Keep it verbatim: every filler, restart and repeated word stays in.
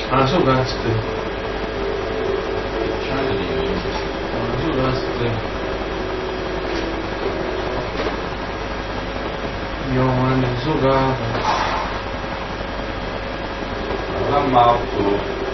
Anasugasti. Trying to be interesting. Anasugasti. Ioane Sugata. Lamato.